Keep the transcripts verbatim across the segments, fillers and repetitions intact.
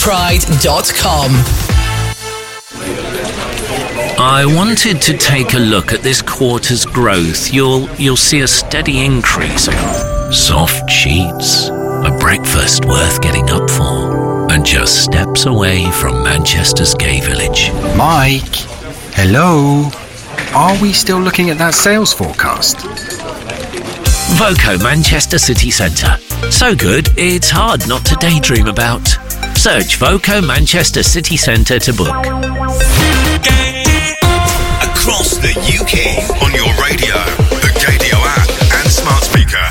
pride dot com. I wanted to take a look at this quarter's growth. You'll you'll see a steady increase. Soft sheets, a breakfast worth getting up for, and just steps away from Manchester's gay village. Mike, hello. Are we still looking at that sales forecast? Voco Manchester City Centre. So good, it's hard not to daydream about. Search Voco Manchester City Centre to book. Across the U K, on your radio, the Gadio app and smart speaker.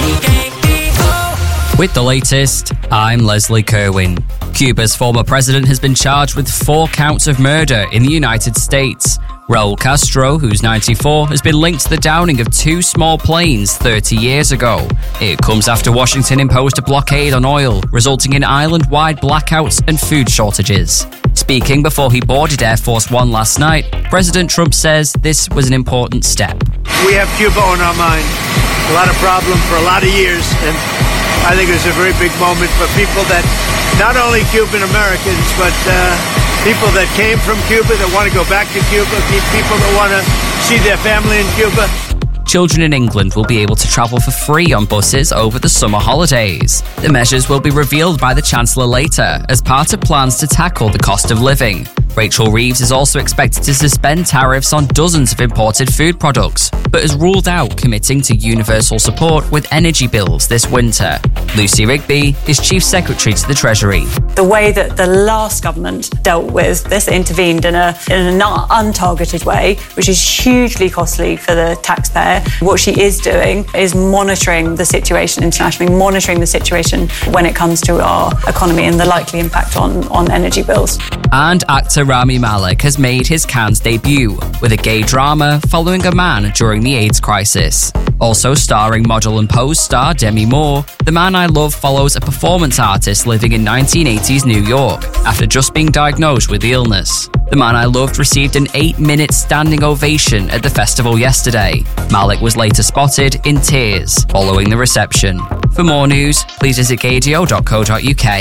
With the latest, I'm Leslie Kerwin. Cuba's former president has been charged with four counts of murder in the United States. Raul Castro, who's ninety-four, has been linked to the downing of two small planes thirty years ago. It comes after Washington imposed a blockade on oil, resulting in island-wide blackouts and food shortages. Speaking before he boarded Air Force One last night, President Trump says this was an important step. We have Cuba on our mind. A lot of problems for a lot of years, and I think it's a very big moment for people that, not only Cuban Americans, but uh, people that came from Cuba, that want to go back to Cuba, people that want to see their family in Cuba. Children in England will be able to travel for free on buses over the summer holidays. The measures will be revealed by the Chancellor later as part of plans to tackle the cost of living. Rachel Reeves is also expected to suspend tariffs on dozens of imported food products, but has ruled out committing to universal support with energy bills this winter. Lucy Rigby is Chief Secretary to the Treasury. The way that the last government dealt with this, intervened in a in an untargeted way, which is hugely costly for the taxpayer. What she is doing is monitoring the situation internationally, monitoring the situation when it comes to our economy and the likely impact on, on energy bills. And actor Rami Malek has made his Cannes debut with a gay drama following a man during the AIDS crisis. Also starring model and Pose star Demi Moore, The Man I Love follows a performance artist living in nineteen eighties New York after just being diagnosed with the illness. The Man I Loved received an eight-minute standing ovation at the festival yesterday. Malek was later spotted in tears following the reception. For more news, please visit gadio dot co dot uk.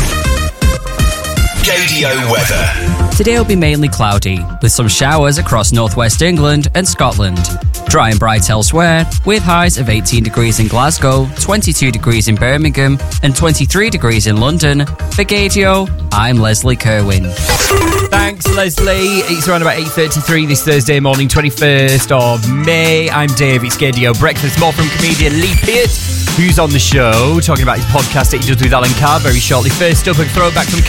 Gadio weather. Today will be mainly cloudy, with some showers across northwest England and Scotland. Dry and bright elsewhere, with highs of eighteen degrees in Glasgow, twenty-two degrees in Birmingham, and twenty-three degrees in London. For Gadio, I'm Leslie Kerwin. Thanks, Leslie. It's around about eight thirty-three this Thursday morning, twenty-first of May. I'm Dave. It's Gadio Breakfast. More from comedian Lee Peart, who's on the show, talking about his podcast that he does with Alan Carr very shortly. First up, a throwback from